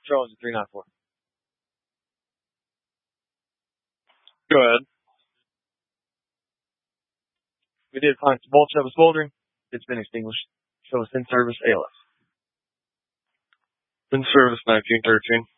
Charles at 394. Go ahead. We did find some bolts that was smoldering. It's been extinguished. So it's in service ALS. In service 1913.